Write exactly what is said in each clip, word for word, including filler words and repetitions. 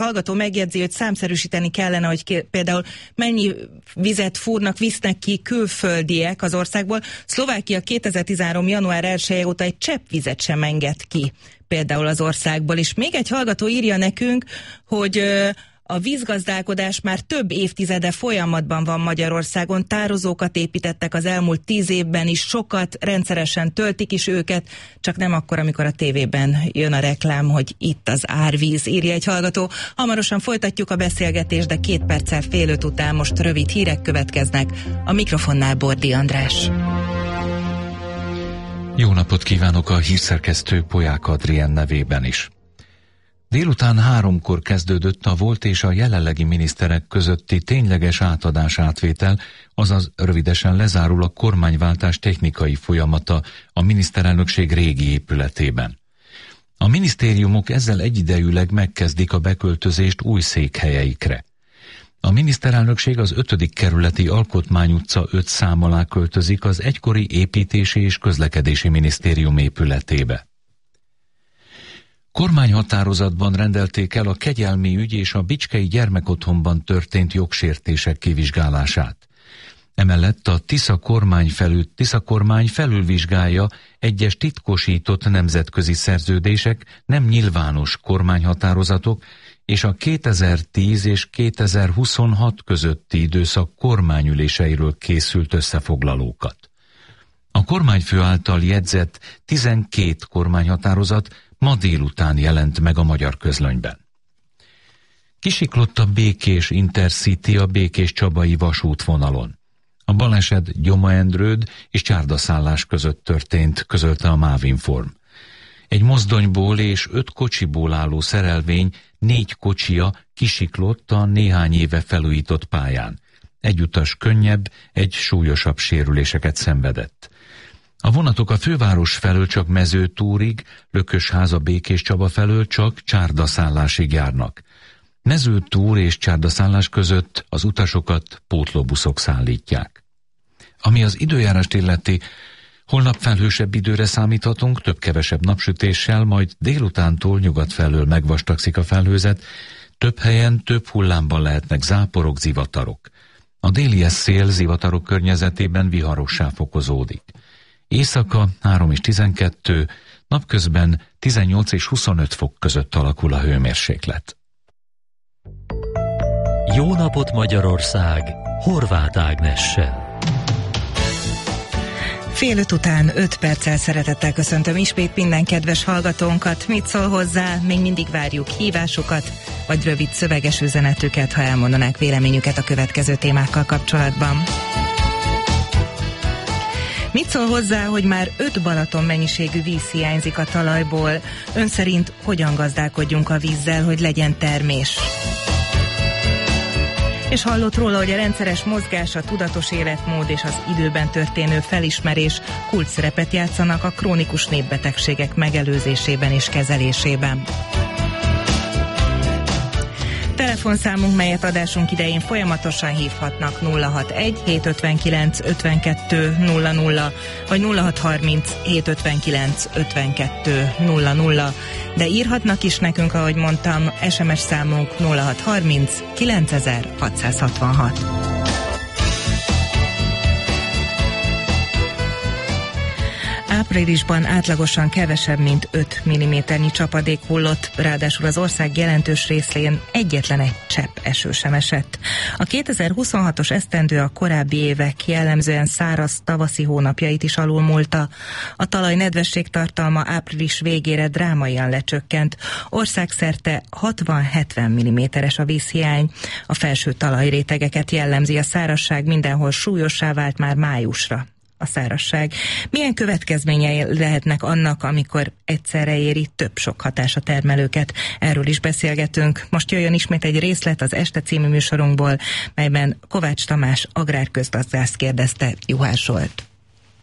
hallgató megjegyzi, hogy számszerűsíteni kellene, hogy ké, például mennyi vizet fúrnak, visznek ki külföldiek az országból. Szlovákia kétezer-tizenhárom. január elseje óta egy csepp vizet sem enged ki például az országból. És még egy hallgató írja nekünk, hogy ö, a vízgazdálkodás már több évtizede folyamatban van Magyarországon, tározókat építettek az elmúlt tíz évben is, sokat rendszeresen töltik is őket, csak nem akkor, amikor a tévében jön a reklám, hogy itt az árvíz, írja egy hallgató. Hamarosan folytatjuk a beszélgetést, de két perccel fél öt után most rövid hírek következnek. A mikrofonnál Bordi András. Jó napot kívánok a hírszerkesztő Polyák Adrien nevében is. Délután háromkor kezdődött a volt és a jelenlegi miniszterek közötti tényleges átadás-átvétel, azaz rövidesen lezárul a kormányváltás technikai folyamata a miniszterelnökség régi épületében. A minisztériumok ezzel egyidejűleg megkezdik a beköltözést új székhelyeikre. A miniszterelnökség az ötödik kerületi Alkotmány utca öt szám alá költözik az egykori építési és közlekedési minisztérium épületébe. Kormányhatározatban rendelték el a kegyelmi ügy és a bicskei gyermekotthonban történt jogsértések kivizsgálását. Emellett a Tisza kormány, felül, Tisza kormány felülvizsgálja egyes titkosított nemzetközi szerződések, nem nyilvános kormányhatározatok és a kétezer-tíz és kétezer-huszonhat közötti időszak kormányüléseiről készült összefoglalókat. A kormányfő által jegyzett tizenkét kormányhatározat ma délután jelent meg a Magyar Közlönyben. Kisiklott a Békés Intercity a Békés-Csabai vasútvonalon. A baleset Gyoma-Endrőd és Csárdaszállás között történt, közölte a Mávinform. Egy mozdonyból és öt kocsiból álló szerelvény négy kocsia kisiklott a néhány éve felújított pályán. Egy utas könnyebb, egy súlyosabb sérüléseket szenvedett. A vonatok a főváros felől csak Mezőtúrig, Lökösháza Békéscsaba felől csak Csárdaszállásig járnak. Mezőtúr és Csárdaszállás között az utasokat pótlóbuszok szállítják. Ami az időjárást illeti, holnap felhősebb időre számíthatunk, több-kevesebb napsütéssel, majd délutántól nyugat felől megvastagszik a felhőzet, több helyen több hullámban lehetnek záporok, zivatarok. A déli szél zivatarok környezetében viharossá fokozódik. Éjszaka három és tizenkettő, napközben tizennyolc és huszonöt fok között alakul a hőmérséklet. Jó napot Magyarország! Horváth Ágnessel. Fél öt után öt perccel szeretettel köszöntöm ismét minden kedves hallgatónkat. Mit szól hozzá? Még mindig várjuk hívásukat, vagy rövid szöveges üzenetüket, ha elmondanák véleményüket a következő témákkal kapcsolatban. Mit szól hozzá, hogy már öt Balaton mennyiségű víz hiányzik a talajból? Ön szerint hogyan gazdálkodjunk a vízzel, hogy legyen termés? És hallott róla, hogy a rendszeres mozgás, a tudatos életmód és az időben történő felismerés kulcsszerepet játszanak a krónikus népbetegségek megelőzésében és kezelésében. Telefonszámunk, melyet adásunk idején folyamatosan hívhatnak nulla hatvanegy hétszázötvenkilenc ötvenkettő nulla nulla vagy nulla hatszázharminc hétszázötvenkilenc ötvenkettő nulla nulla, de írhatnak is nekünk, ahogy mondtam, es em es számunk nulla hatszázharminc kilencezer-hatszázhatvanhat. Áprilisban átlagosan kevesebb, mint öt milliméternyi csapadék hullott, ráadásul az ország jelentős részén egyetlen egy csepp eső sem esett. A kétezer-huszonhatos esztendő a korábbi évek jellemzően száraz tavaszi hónapjait is alulmúlta. A talaj nedvességtartalma április végére drámaian lecsökkent. Országszerte hatvan-hetven milliméteres a vízhiány. A felső talajrétegeket jellemzi a szárazság, mindenhol súlyossá vált már májusra a szárazság. Milyen következményei lehetnek annak, amikor egyszerre éri több sok hatás a termelőket? Erről is beszélgetünk. Most jöjjön ismét egy részlet az Este című műsorunkból, melyben Kovács Tamás agrárközgazdász kérdezte Juhász Zsolt.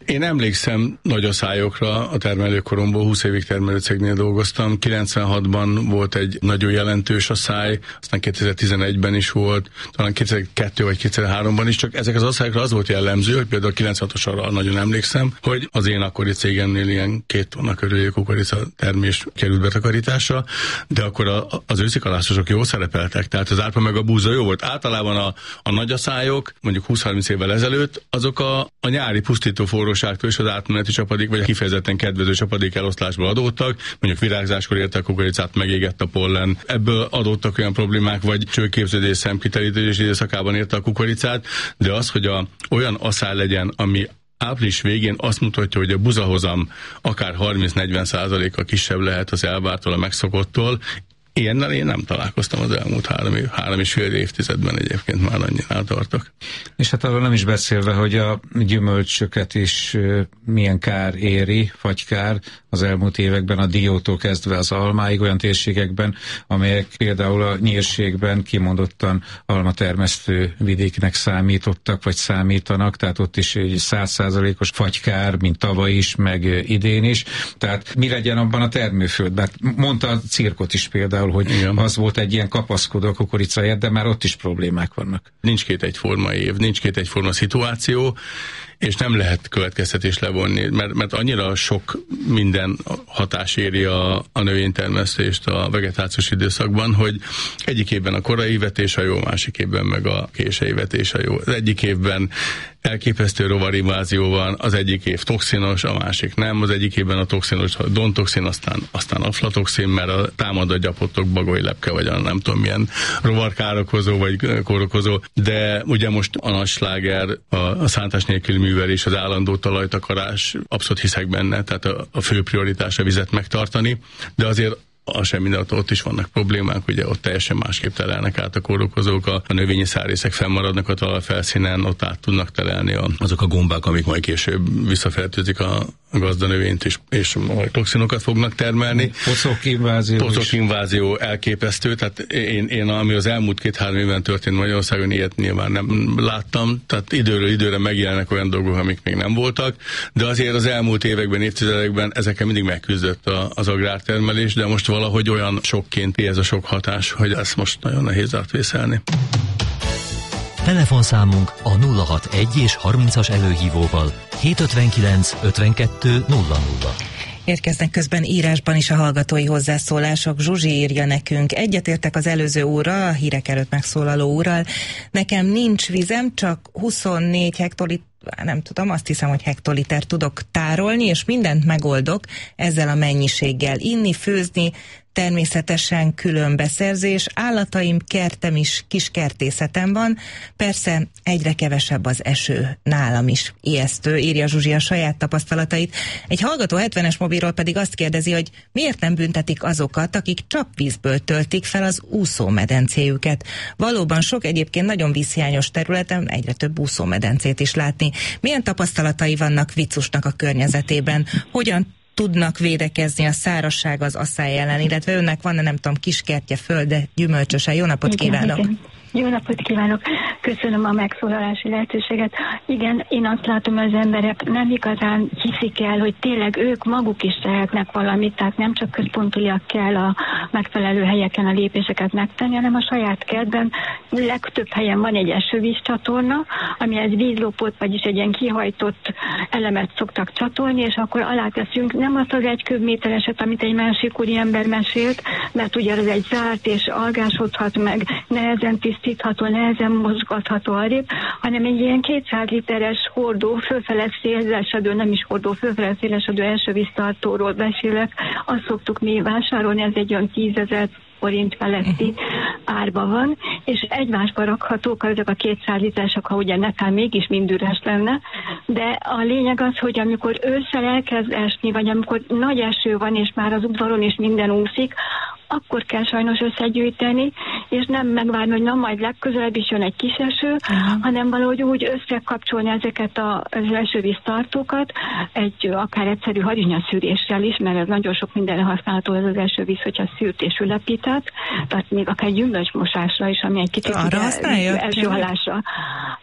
Én emlékszem nagyaszályokra a termelőkoromból, húsz évig termelőcégnél dolgoztam, kilencvenhatban volt egy nagyon jelentős aszály, aztán kétezer-tizenegyben is volt, talán kétezer-kettő vagy kétezer-háromban is, csak ezek az aszályokra az volt jellemző, hogy például a kilencvenhatosra nagyon emlékszem, hogy az én akkori cégemnél ilyen két tonna körül kukorica termés került betakarításra, de akkor a, az őszikalászosok jól szerepeltek, tehát az árpa meg a búza jó volt. Általában a, a nagyaszályok, mondjuk húsz-harminc évvel ezelőtt, azok a, a nyári pusztító forróságtól és az átmeneti csapadék, vagy a kifejezetten kedvező csapadék eloszlásból adódtak, mondjuk virágzáskor érte a kukoricát, megégett a pollen, ebből adódtak olyan problémák, vagy csőképződés, szemkitelítés időszakában érte a kukoricát, de az, hogy a, olyan aszály legyen, ami április végén azt mutatja, hogy a buzahozam akár harminc-negyven százaléka kisebb lehet az elvártól, a megszokottól. Ilyennel én nem találkoztam az elmúlt három, év, három és fél évtizedben, egyébként már annyinál tartok. És hát arról nem is beszélve, hogy a gyümölcsöket is milyen kár éri, fagykár az elmúlt években, a diótól kezdve az almáig, olyan térségekben, amelyek például a nyírségben kimondottan almatermesztő vidéknek számítottak, vagy számítanak, tehát ott is egy száz százalékos fagykár, mint tavaly is, meg idén is. Tehát mi legyen abban a termőföldben? Mondta a cirkot is például, hogy igen, az volt egy ilyen kapaszkodó a kukoricáját, de már ott is problémák vannak. Nincs két egyforma év, nincs két egyforma szituáció, és nem lehet következtetés levonni, mert, mert annyira sok minden hatás éri a, a növénytermesztést a vegetációs időszakban, hogy egyik évben a korai vetés a jó, másik évben meg a késői vetés a jó. Az egyik évben elképesztő rovarinvázió van, az egyik év toxinos, a másik nem, az egyik évben a toxinos a dontoxin, aztán, aztán aflatoxin, mert a támad a gyapotok, bagolylepke, vagy a nem tudom milyen rovarkárokozó, vagy kórokozó, de ugye most a nagy sláger, a, a szántás nélkül művelés, az állandó talajtakarás, abszolút hiszek benne, tehát a, a fő prioritás a vizet megtartani, de azért az sem minden, ott is vannak problémák, ugye ott teljesen másképp telelnek át a kórokozók, a, a növényi szárrészek fennmaradnak a talajfelszínen, ott át tudnak telelni a, azok a gombák, amik majd később visszafertőzik a, a gazdanövényt is, és majd toxinokat fognak termelni. Pocokinvázió. Pocokinvázió elképesztő, tehát én, én ami az elmúlt két-három évben történt Magyarországon, ilyet nyilván nem láttam, tehát időről időre megjelennek olyan dolgok, amik még nem voltak, de azért az elmúlt években, évtizedekben ezekkel mindig megküzdött a, az agrártermelés, de most valahogy olyan sokként ez a sok hatás, hogy ezt most nagyon nehéz átvészelni. Telefonszámunk a nulla hatvanegy és harmincas előhívóval hétszázötvenkilenc ötvenkettő nulla nulla. Érkeznek közben írásban is a hallgatói hozzászólások. Zsuzsi írja nekünk: egyetértek az előző úrral, a hírek előtt megszólaló úrral. Nekem nincs vizem, csak huszonnégy hektoliter, nem tudom, azt hiszem, hogy hektoliter tudok tárolni, és mindent megoldok ezzel a mennyiséggel. Inni, főzni, természetesen különbeszerzés, állataim, kertem is, kis kertészetem van, persze egyre kevesebb az eső, nálam is ijesztő, írja Zsuzsi a saját tapasztalatait. Egy hallgató hetvenes mobilról pedig azt kérdezi, hogy miért nem büntetik azokat, akik csapvízből töltik fel az úszómedencéjüket. Valóban sok egyébként nagyon vízhiányos területen egyre több úszómedencét is látni. Milyen tapasztalatai vannak Vicusnak a környezetében? Hogyan tudnak védekezni a szárazság az asszály ellen, illetve önnek van, nem tudom, kiskertje, földe, gyümölcsöse. Jó napot igen, kívánok! Igen. Jó napot kívánok! Köszönöm a megszólalási lehetőséget. Igen, én azt látom, hogy az emberek nem igazán hiszik el, hogy tényleg ők maguk is tehetnek valamit, tehát nem csak központilag kell a megfelelő helyeken a lépéseket megtenni, hanem a saját kertben legtöbb helyen van egy esővízcsatorna, amihez vízlópot, vagyis egy ilyen kihajtott elemet szoktak csatolni, és akkor aláteszünk nem azt az egy köbmétereset, amit egy másik úriember mesélt, mert ugye az egy zárt és algásodhat meg, nehezen tisztítható, nehezen mozgatható arrébb, hanem egy ilyen kétszáz literes hordó, fölfele szélesedő, nem is hordó, fölfele szélesedő elsővíztartóról beszélek. Azt szoktuk mi vásárolni, ez egy olyan tízezer forint feletti árba van, és egymásba rakhatók ezek a kétszáz literesek, ha ugye netán mégis mind üres lenne, de a lényeg az, hogy amikor ősszel elkezd esni, vagy amikor nagy eső van, és már az udvaron is minden úszik, akkor kell sajnos összegyűjteni, és nem megvárni, hogy na majd legközelebb is jön egy kis eső, uh-huh. hanem valahogy úgy összekapcsolni ezeket az esővíztartókat, egy akár egyszerű harinyaszűréssel is, mert ez nagyon sok mindenre használható ez az esővíz, hogyha szűrt és ülepített, tehát még akár gyümölcsmosásra is, ami egy kicsit első hallásra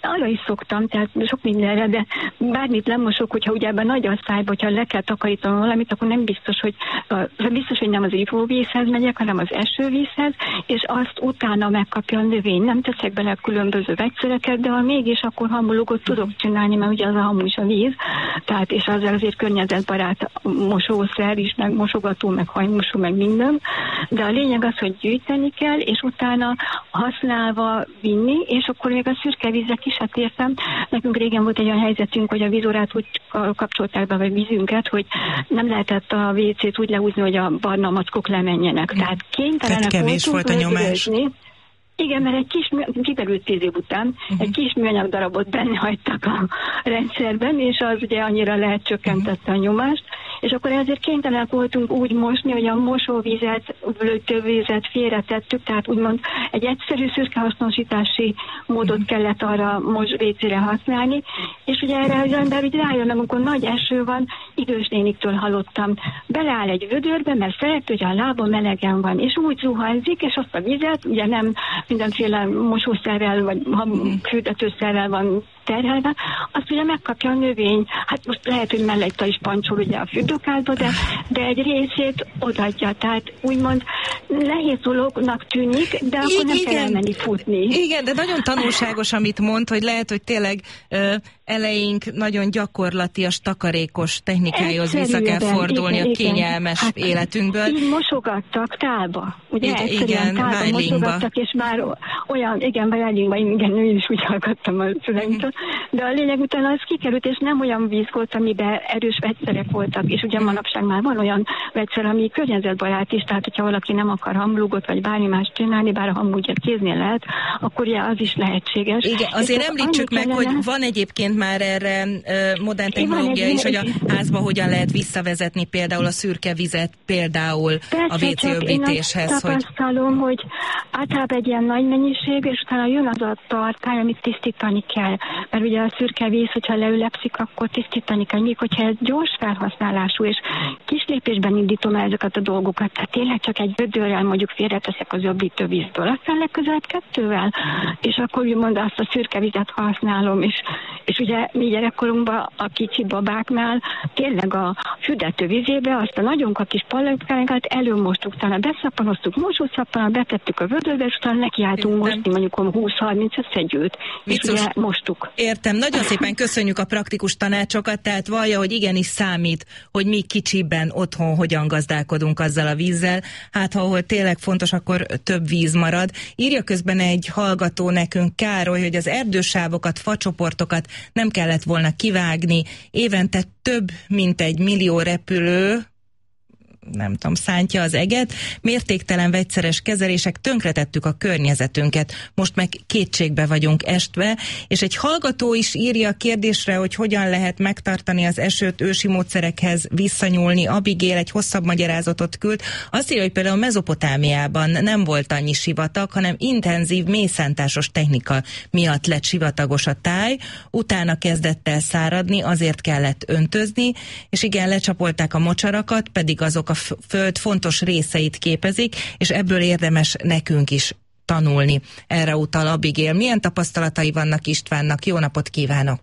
arra is szoktam, tehát sok mindenre, de bármit lemosok, hogyha ugye ebben nagy a szájba, hogyha le kell takarítanom valamit, akkor nem biztos, hogy biztos, hogy nem az ivóvízhez megyek, hanem az esővízhez, és azt utána megkapja a növény. Nem teszek bele különböző vegyszereket, de ha mégis, akkor hamulugot tudok csinálni, mert ugye az a hamu is a víz, tehát és az azért környezetbarát mosószer is, meg mosogató, meg hajmosó, meg minden, de a lényeg az, hogy gyűjteni kell, és utána használva vinni, és akkor még a szürke vízek is, hát értem, nekünk régen volt egy olyan helyzetünk, hogy a vízórát úgy kapcsolták be, vagy vízünket, hogy nem lehetett a vécét úgy lehúzni, hogy a barna mackok lemenjenek. Tehát kénytelenek kevés volt a nyomás. Igen, mert egy kis, kiderült tíz év után, uh-huh. egy kis műanyag darabot benne hagytak a rendszerben, és az ugye annyira lehet csökkentette a nyomást, és akkor ezért kénytelenek voltunk úgy mosni, hogy a mosóvizet, tövővizet félretettük, tehát úgymond egy egyszerű szürkehasznosítási módot kellett arra most vécére használni, és ugye erre az ember úgy rájön, amikor nagy eső van, idős néniktől hallottam, beleáll egy vödörbe, mert szeret, hogy a lába melegen van, és úgy zuhanzik, és azt a vizet, ugye nem mindenféle mosószerrel, vagy fürdetőszerrel van terhelve, azt ugye megkapja a növény. Hát most lehet, hogy mellette is pancsol ugye a fürdőkádba, de, de egy részét odaadja. Tehát úgymond nehéz dolognak tűnik, de akkor nem igen, kell elmenni futni. Igen, de nagyon tanulságos, amit mond, hogy lehet, hogy tényleg ö, eleink nagyon gyakorlatias, takarékos technikához vissza kell fordulni igen, a kényelmes hát, életünkből. Így mosogattak tálba. Ugye igen, egyszerűen tálba mosogattak, és már olyan, igen, vagy állingba, igen, én is úgy hallgattam a szüleimtől, de a lényeg utána az kikerült, és nem olyan víz volt, amiben erős vegyszerek voltak, és ugye manapság már van olyan vegyszer, ami környezetbarát is, tehát hogyha valaki nem akar hamlugot, vagy bármi más csinálni, bár a hamu ugye kéznél lehet, akkor ugye az is lehetséges. Igen, azért és említsük meg, kellene... hogy van egyébként már erre uh, modern technológia is, hogy a házba hogyan lehet visszavezetni például a szürke vizet, például persze, a vécéöblítéshez. Én azt tapasztalom, hogy általában egy ilyen nagy mennyiség, és utána jön az a tartály, amit tisztítani kell. Mert ugye a szürke víz, hogyha leülepszik, akkor tisztítani kell. Míg hogyha ez gyors felhasználású, és kis lépésben indítom el ezeket a dolgokat, tehát tényleg csak egy vödörrel mondjuk félreteszek az öblítő vízből, aztán legközelebb kettővel, és akkor úgymond azt a szürke vizet használom, és, és ugye mi gyerekkorunkban a kicsi babáknál tényleg a fürdető vizébe azt a nagyon kis pallagkánkat előmostuk, utána beszappanoztuk mosószappannal, betettük a vödörbe, és utána nekiálltunk mosni mondjuk húsz-harminc szegyűt, és ugye mostuk. Értem, nagyon szépen köszönjük a praktikus tanácsokat, tehát vallja, hogy igenis számít, hogy mi kicsiben otthon hogyan gazdálkodunk azzal a vízzel, hát ha ahol tényleg fontos, akkor több víz marad. Írja közben egy hallgató nekünk, Károly, hogy az erdősávokat, facsoportokat nem kellett volna kivágni, évente több mint egy millió repülő, nem tudom, szántja az eget, mértéktelen vegyszeres kezelések, tönkretettük a környezetünket, most meg kétségbe vagyunk estve, és egy hallgató is írja a kérdésre, hogy hogyan lehet megtartani az esőt, ősi módszerekhez visszanyúlni. Abigail egy hosszabb magyarázatot küld. Azt írja, hogy például Mezopotámiában nem volt annyi sivatag, hanem intenzív mészántásos technika miatt lett sivatagos a táj, utána kezdett el száradni, azért kellett öntözni, és igen, lecsapolták a mocsarakat, pedig azok a föld fontos részeit képezik, és ebből érdemes nekünk is tanulni. Erre utal Abigail. Milyen tapasztalatai vannak Istvánnak? Jó napot kívánok!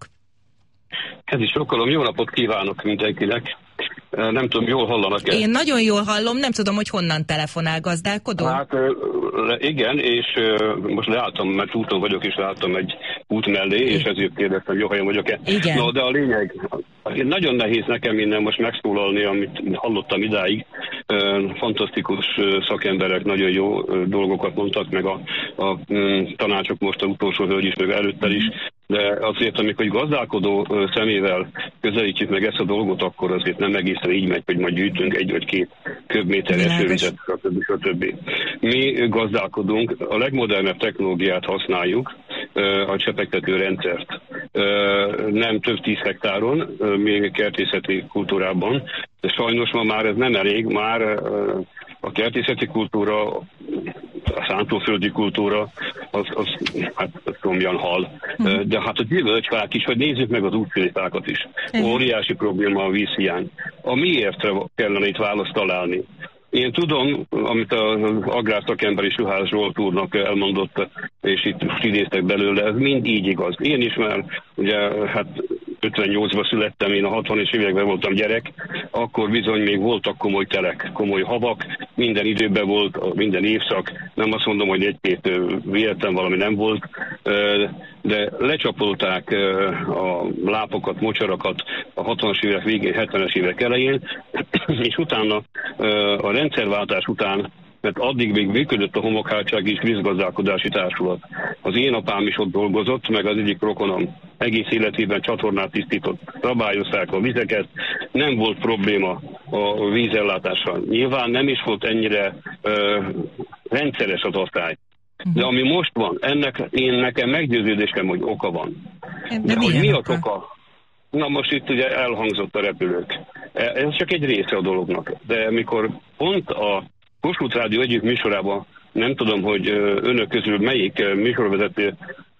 Ez is sokalom. Jó napot kívánok mindenkinek! Nem tudom, jól hallanak-e? Én nagyon jól hallom, nem tudom, hogy honnan telefonál, gazdálkodó? Hát igen, és most leálltam, mert úton vagyok, és leálltam egy út mellé, és ezért kérdeztem, jó helyen vagyok-e. Igen. No, de a lényeg, nagyon nehéz nekem innen most megszólalni, amit hallottam idáig. Fantasztikus szakemberek nagyon jó dolgokat mondtak, meg a, a tanácsok most a utolsó hölgy is, meg előttel is. De azért, amikor egy gazdálkodó szemével közelítjük meg ezt a dolgot, akkor azért nem egészen így megy, hogy majd gyűjtünk egy vagy két köbméter esővizet, stb. stb. Mi gazdálkodunk, a legmodernebb technológiát használjuk, a csepegtető rendszert. Nem több tíz hektáron, még kertészeti kultúrában, de sajnos ma már ez nem elég, már a kertészeti kultúra, a szántóföldi kultúra, az, az hát romjan hal. Hmm. De hát a gyümölcsfák is, hogy nézzük meg az útfélfákat is. Hmm. Óriási probléma a vízhiány. A miértre kellene itt választ találni. Én tudom, amit az agrárszakember és Juhász Zsolt úrnak elmondott, és itt idéztek belőle, ez mind így igaz. Én is már, ugye, hát ötvennyolcban születtem, én a hatvanas években voltam gyerek, akkor bizony még voltak komoly telek, komoly havak, minden időben volt, minden évszak, nem azt mondom, hogy egy-két véletlen valami nem volt, de lecsapolták a lápokat, mocsarakat a hatvanas évek végén, hetvenes évek elején, és utána a rendszerváltás után, mert addig még működött a Homokhátsági és Vízgazdálkodási Társulat. Az én apám is ott dolgozott, meg az egyik rokonom egész életében csatornát tisztított, szabályozták a vizeket, nem volt probléma a vízellátással. Nyilván nem is volt ennyire uh, rendszeres az osztály. De ami most van, ennek én nekem meggyőződésem, hogy oka van. De, De hogy mi az oka? Na most itt ugye elhangzott a repülők. Ez csak egy része a dolognak. De mikor pont a Kossuth Rádió egyik műsorában, nem tudom, hogy önök közül melyik műsorvezető,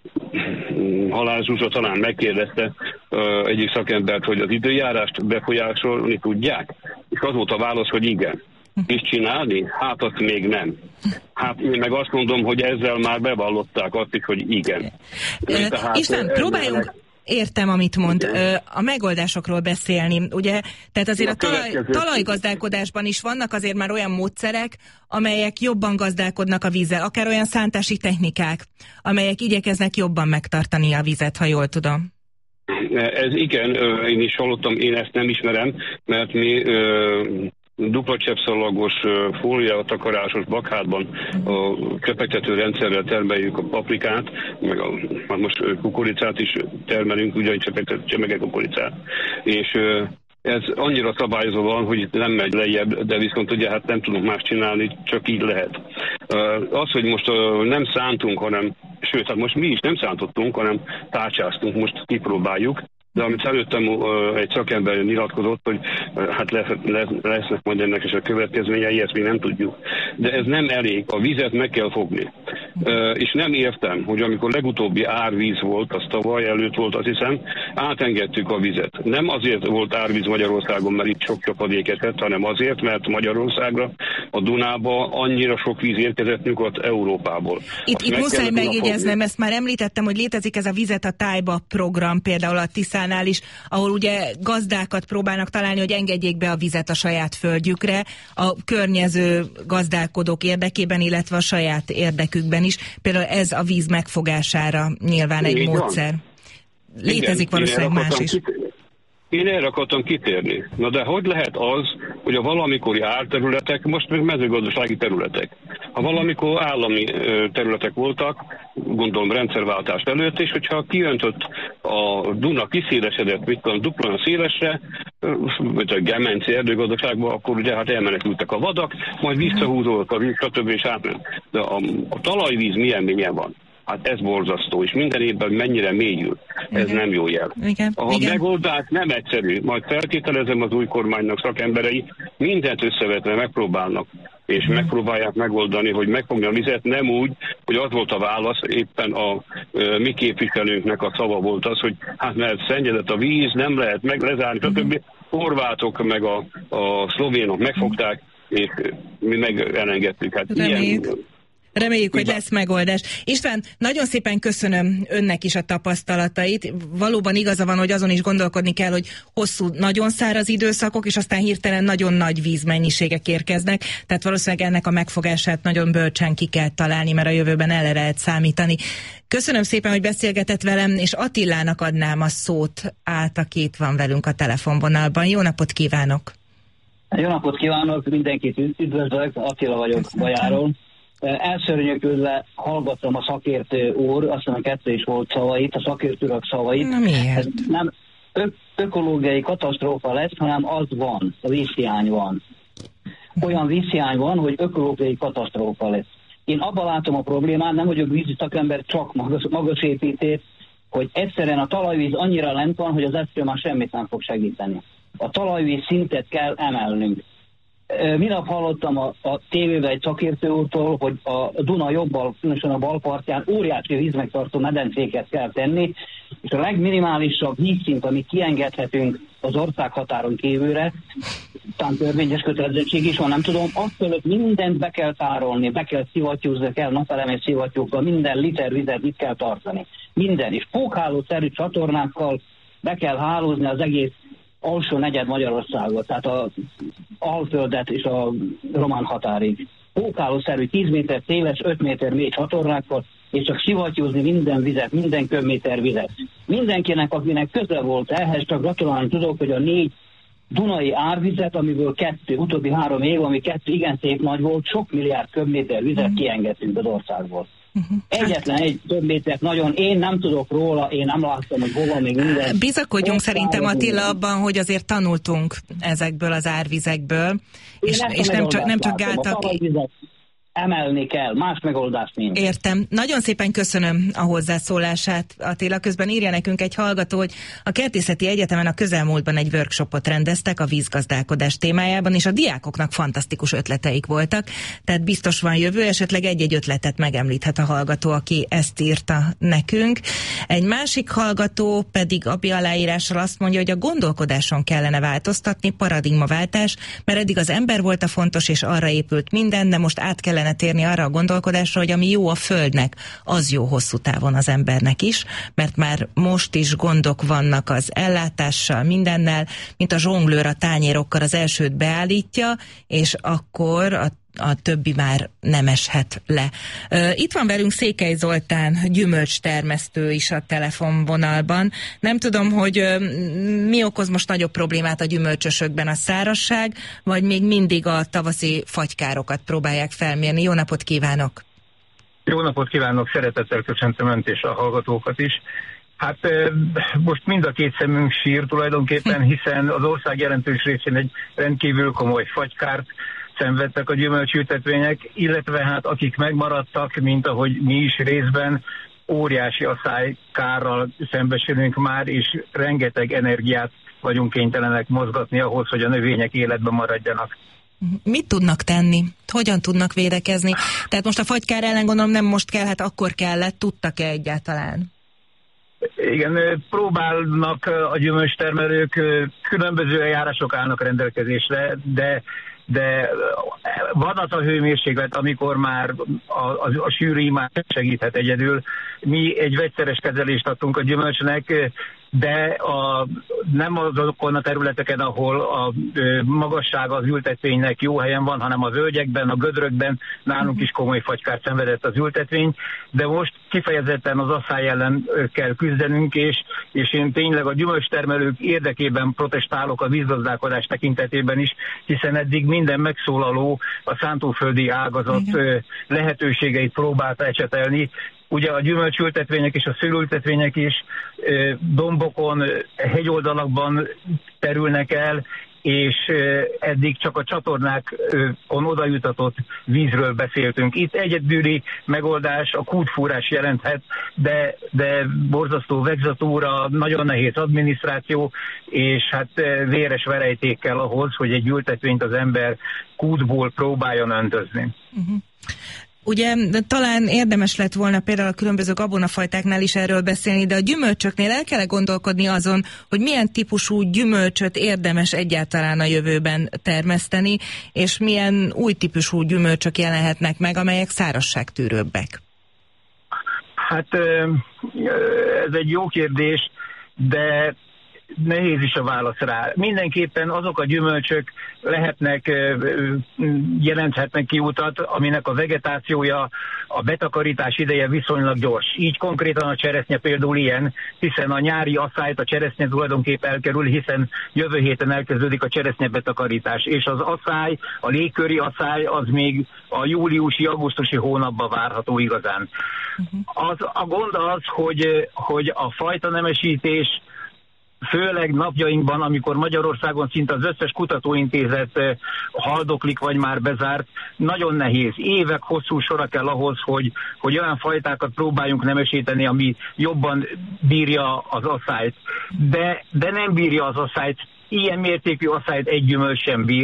Halász Zsuzsa talán megkérdezte egyik szakembert, hogy az időjárást befolyásolni tudják, és az volt a válasz, hogy igen. És csinálni? Hát azt még nem. Hát én meg azt mondom, hogy ezzel már bevallották azt is, hogy igen. Tehát István, próbáljunk... Értem, amit mond. A megoldásokról beszélni. Ugye, tehát azért a talaj, talajgazdálkodásban is vannak azért már olyan módszerek, amelyek jobban gazdálkodnak a vízzel, akár olyan szántási technikák, amelyek igyekeznek jobban megtartani a vizet, ha jól tudom. Ez igen, én is hallottam, én ezt nem ismerem, mert mi dupla cseppszalagos, fóliatakarásos bakhátban a csepegtető rendszerrel termeljük a paprikát, meg a, hát most kukoricát is termelünk, ugyanígy csepegtető csemege kukoricát. És ez annyira szabályozva van, hogy nem megy lejjebb, de viszont ugye hát nem tudunk más csinálni, csak így lehet. Az, hogy most nem szántunk, hanem, sőt, hát most mi is nem szántottunk, hanem tárcsáztunk, most kipróbáljuk. De amit előttem uh, egy szakember nyilatkozott, hogy uh, hát lesz, lesz, lesznek majd ennek is a következményei, ezt még nem tudjuk. De ez nem elég, a vizet meg kell fogni. Uh, és nem értem, hogy amikor legutóbbi árvíz volt, az tavaly előtt volt, azt hiszem, átengedtük a vizet. Nem azért volt árvíz Magyarországon, mert itt sok csapadék esett, hanem azért, mert Magyarországra, a Dunába annyira sok víz érkezett Nyugat-Európából. Itt, itt muszáj megjegyeznem, ezt már említettem, hogy létezik ez a Vizet a tájba program, például a Tiszánál is, ahol ugye gazdákat próbálnak találni, hogy engedjék be a vizet a saját földjükre, a környező gazdálkodók érdekében, illetve a saját érdekükben is. Például ez a víz megfogására nyilván egy Így módszer. Van. Létezik igen, valószínűleg más is. Kit- Én erre akartam kitérni. Na de hogy lehet az, hogy a valamikori árterületek, most még mezőgazdasági területek, ha valamikor állami területek voltak, gondolom rendszerváltás előtt, és hogyha kiöntött a Duna, kiszélesedett, mit tudom, duplan szélesre, vagy a Gemenci erdőgazdaságban, akkor ugye hát elmenekültek a vadak, majd visszahúzódott a víz, stb. És átment. De a, a talajvíz milyen mélyen van? Hát ez borzasztó, és minden évben mennyire mélyül. Ez igen. Nem jó jel. Igen. A igen. megoldás nem egyszerű. Majd feltételezem, az új kormánynak szakemberei mindent összevetve megpróbálnak, és mm. megpróbálják megoldani, hogy megfogni a vizet, nem úgy, hogy az volt a válasz, éppen a e, mi képviselőnknek a szava volt az, hogy hát mert szennyezett a víz, nem lehet meg lezárni, mm. stb. Horvátok meg a, a szlovénok megfogták, és mi meg elengedtük. Hát ilyen... Reméljük, hogy lesz megoldás. István, nagyon szépen köszönöm önnek is a tapasztalatait. Valóban igaza van, hogy azon is gondolkodni kell, hogy hosszú, nagyon száraz időszakok, és aztán hirtelen nagyon nagy vízmennyiségek érkeznek. Tehát valószínűleg ennek a megfogását nagyon bölcsen ki kell találni, mert a jövőben erre lehet számítani. Köszönöm szépen, hogy beszélgetett velem, és Attilának adnám a szót át, aki itt van velünk a telefonvonalban. Jó napot kívánok! Jó napot kívánok, mindenkit üdvözlök, Attila vagyok Bajáról. Elszörnyökülve hallgattam a szakértő úr, azt hiszem a kettő is volt szavait, a szakértők szavait. Na miért? Ez nem ök- ökológiai katasztrófa lesz, hanem az van, a vízhiány van. Olyan vízhiány van, hogy ökológiai katasztrófa lesz. Én abban látom a problémát, nem vagyok vízi szakember, csak magas, magas építés, hogy egyszerűen a talajvíz annyira lent van, hogy az eszköz már semmit nem fog segíteni. A talajvíz szintet kell emelnünk. Minap hallottam a, a tévében egy szakértő úrtól, hogy a Duna jobbal, különösen a balpartján óriási vízmegtartó medencéket kell tenni, és a legminimálisabb vízszint, amit kiengedhetünk az országhatáron kívülre, talán törvényes kötelezettség is van, nem tudom, azt fölött mindent be kell tárolni, be kell szivattyúzni, kell napelemes szivattyúkkal, minden liter vizet itt kell tartani. Minden, és pókhálószerű csatornákkal be kell hálózni az egész alsó negyed Magyarországot, tehát az Alföldet és a román határig. Pókhálószerű tíz méter széles, öt méter mély csatornákkal, és csak sivattyúzni minden vizet, minden köbméter vizet. Mindenkinek, akinek köze volt ehhez, csak gratulálni tudok, hogy a négy dunai árvizet, amiből kettő, utóbbi három év, ami kettő igen szép nagy volt, sok milliárd köbméter vizet mm. kiengedtünk az országból. Uh-huh. Egyetlen egy köbmétert nagyon, én nem tudok róla, én nem láttam, hogy hova még minden. Bizakodjunk szerintem, Attila, abban, hogy azért tanultunk ezekből az árvizekből, és, és nem csak, nem csak gátak... Emelni kell, más megoldást nincs. Értem. Nagyon szépen köszönöm a hozzászólását, Attila. Közben írja nekünk egy hallgató, hogy a Kertészeti Egyetemen a közelmúltban egy workshopot rendeztek a vízgazdálkodás témájában, és a diákoknak fantasztikus ötleteik voltak, tehát biztos van jövő, esetleg egy-egy ötletet megemlíthet a hallgató, aki ezt írta nekünk. Egy másik hallgató pedig Abi aláírással azt mondja, hogy a gondolkodáson kellene változtatni, paradigmaváltás, mert eddig az ember volt a fontos, és arra épült minden, de most át kellene térni arra a gondolkodásra, hogy ami jó a Földnek, az jó hosszú távon az embernek is, mert már most is gondok vannak az ellátással, mindennel, mint a zsonglőr a tányérokkal az elsőt beállítja, és akkor a a többi már nem eshet le. Itt van velünk Székely Zoltán, gyümölcstermesztő is a telefonvonalban. Nem tudom, hogy mi okoz most nagyobb problémát a gyümölcsösökben, a szárazság, vagy még mindig a tavaszi fagykárokat próbálják felmérni. Jó napot kívánok! Jó napot kívánok, szeretettel köszöntöm Önt és a hallgatókat is. Hát most mind a két szemünk sír tulajdonképpen, hiszen az ország jelentős részén egy rendkívül komoly fagykárt szenvedtek a gyümölcsültetvények, illetve hát akik megmaradtak, mint ahogy mi is részben, óriási asszálykárral szembesülünk már, és rengeteg energiát vagyunk kénytelenek mozgatni ahhoz, hogy a növények életben maradjanak. Mit tudnak tenni? Hogyan tudnak védekezni? Tehát most a fagykár ellen gondolom nem most kell, hát akkor kellett, tudtak-e egyáltalán? Igen, próbálnak a gyümölcstermelők, különböző eljárások állnak rendelkezésre, de de van az a hőmérséklet, amikor már a, a, a sűrű már segíthet egyedül. Mi egy vegyszeres kezelést adtunk a gyümölcsnek, de a, nem azokon a területeken, ahol a magassága az ültetvénynek jó helyen van, hanem az völgyekben, a gödrökben nálunk is komoly fagykárt szenvedett az ültetvény, de most kifejezetten az asszály ellen kell küzdenünk, és, és én tényleg a gyümölcstermelők érdekében protestálok a vízgazdálkodás tekintetében is, hiszen eddig minden megszólaló a szántóföldi ágazat igen. lehetőségeit próbálta ecsetelni. Ugye a gyümölcsültetvények és a szőlőültetvények is dombokon, hegyoldalakban terülnek el, és eddig csak a csatornákon odajutatott vízről beszéltünk. Itt egyedüli megoldás a kútfúrás jelenthet, de, de borzasztó vegzatúra, nagyon nehéz adminisztráció, és hát véres verejtékkel ahhoz, hogy egy ültetvényt az ember kútból próbáljon öntözni. Uh-huh. Ugye talán érdemes lett volna például a különböző gabonafajtáknál is erről beszélni, de a gyümölcsöknél el kell gondolkodni azon, hogy milyen típusú gyümölcsöt érdemes egyáltalán a jövőben termeszteni, és milyen új típusú gyümölcsök jelenhetnek meg, amelyek szárazságtűrőbbek. Hát ez egy jó kérdés, de nehéz is a válasz rá. Mindenképpen azok a gyümölcsök lehetnek, jelenthetnek ki utat, aminek a vegetációja, a betakarítás ideje viszonylag gyors. Így konkrétan a cseresznye például ilyen, hiszen a nyári asszályt a cseresznye tulajdonképp elkerül, hiszen jövő héten elkezdődik a cseresznye betakarítás. És az asszály, a légköri asszály az még a júliusi-augusztusi hónapban várható igazán. Uh-huh. Az, a gond az, hogy, hogy a fajta nemesítés főleg napjainkban, amikor Magyarországon szinte az összes kutatóintézet haldoklik, vagy már bezárt, nagyon nehéz. Évek hosszú sora kell ahhoz, hogy, hogy olyan fajtákat próbáljunk nemesíteni, ami jobban bírja az asszályt. De, de nem bírja az asszályt. Ilyen mértékű asszályt egy gyümölcs sem bír.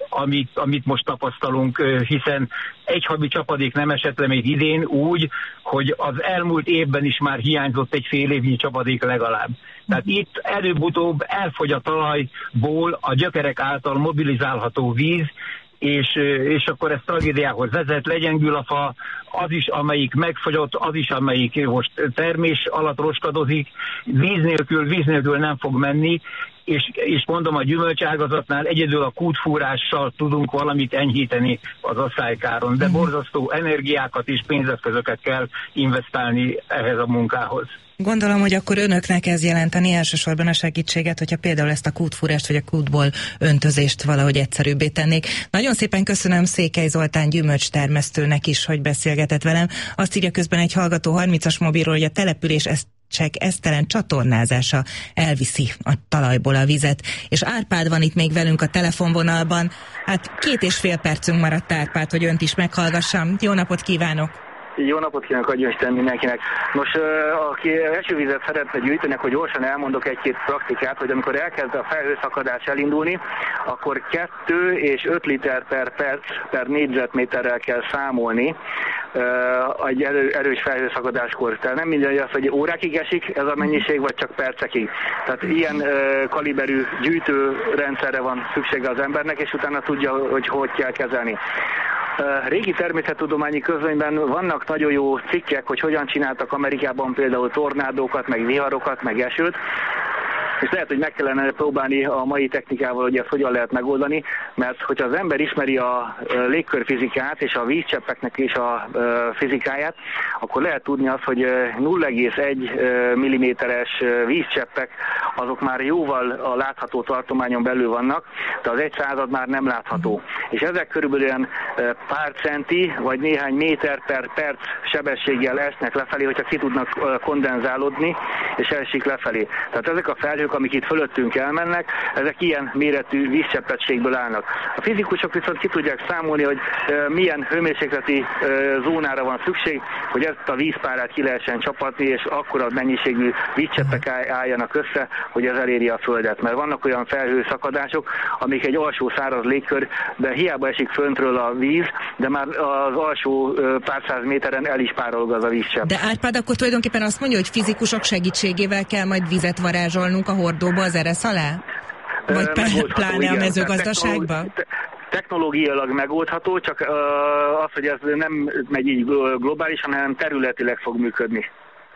amit, amit most tapasztalunk, hiszen egy havi csapadék nem esett le még idén úgy, hogy az elmúlt évben is már hiányzott egy fél évnyi csapadék legalább. Tehát itt előbb-utóbb elfogy a talajból a gyökerek által mobilizálható víz, és, és akkor ez tragédiához vezet, legyengül a fa, az is, amelyik megfogyott, az is, amelyik most termés alatt roskadozik, víz nélkül, víz nélkül nem fog menni, és, és mondom, a gyümölcságazatnál egyedül a kútfúrással tudunk valamit enyhíteni az asszálykáron, de borzasztó energiákat és pénzeszközöket kell investálni ehhez a munkához. Gondolom, hogy akkor önöknek ez jelenteni elsősorban a segítséget, hogyha például ezt a kútfúrást vagy a kútból öntözést valahogy egyszerűbbé tennék. Nagyon szépen köszönöm Székely Zoltán gyümölcstermesztőnek is, hogy beszélgetett velem. Azt írja közben egy hallgató harmincas mobilról, hogy a település ezt csak esztelen csatornázása elviszi a talajból a vizet. És Árpád van itt még velünk a telefonvonalban. Hát két és fél percünk maradt, Árpád, hogy önt is meghallgassam. Jó napot kívánok! Jó napot kívánok, adjon Isten mindenkinek. Nos, aki esővizet szeretne gyűjteni, akkor gyorsan elmondok egy-két praktikát, hogy amikor elkezd a felhőszakadás elindulni, akkor kettő és öt liter per perc per négyzetméterrel kell számolni egy erő, erős felhőszakadáskor. Tehát nem mindegy az, hogy órákig esik ez a mennyiség, vagy csak percekig. Tehát ilyen kaliberű gyűjtőrendszerre van szüksége az embernek, és utána tudja, hogy hogy kell kezelni. Régi természettudományi közlönyben vannak nagyon jó cikkek, hogy hogyan csináltak Amerikában például tornádókat, meg viharokat, meg esőt, és lehet, hogy meg kellene próbálni a mai technikával, hogy ezt hogyan lehet megoldani, mert hogyha az ember ismeri a légkörfizikát és a vízcseppeknek is a fizikáját, akkor lehet tudni azt, hogy nulla egész egy milliméteres vízcseppek azok már jóval a látható tartományon belül vannak, de az egy század már nem látható. És ezek körülbelül olyan pár centi, vagy néhány méter per perc sebességgel esnek lefelé, hogyha ki tudnak kondenzálódni, és esik lefelé. Tehát ezek a felhők, amik itt fölöttünk elmennek, ezek ilyen méretű vízcseppetségből állnak. A fizikusok viszont ki tudják számolni, hogy e, milyen hőmérsékleti e, zónára van szükség, hogy ezt a vízpárát ki lehessen csapatni, és akkora mennyiségű vízcseppek álljanak össze, hogy ez eléri a Földet. Mert vannak olyan felhőszakadások, amik egy alsó száraz légkör, de hiába esik föntről a víz, de már az alsó e, pár száz méteren el is párolog az a vízcsepp. De Árpád akkor tulajdonképpen azt mondja, hogy fizikusok segítségével kell majd vizet varázsolnunk a hordóba az eresz alá? Vagy pláne igen, a mezőgazdaságban? Technológiailag megoldható, csak uh, az, hogy ez nem megy így globálisan, hanem területileg fog működni.